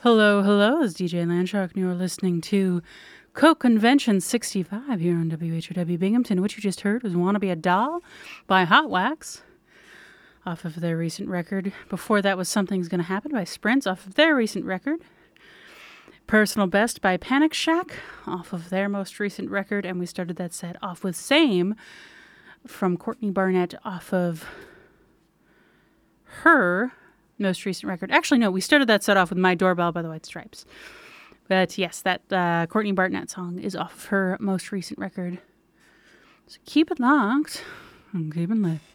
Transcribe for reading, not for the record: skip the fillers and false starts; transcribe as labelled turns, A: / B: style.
A: Hello, hello, it's DJ Landshark, and you're listening to Coke Convention 65 here on WHOW Binghamton. What you just heard was Wanna Be a Doll by Hot Wax off of their recent record. Before that was Something's Gonna Happen by Sprints off of their recent record. Personal Best by Panic Shack off of their most recent record. And we started that set off with Same from Courtney Barnett off of her most recent record. Actually, no, we started that set off with My Doorbell by the White Stripes. But yes, that Courtney Barnett song is off of her most recent record. So keep it locked and keep it lit.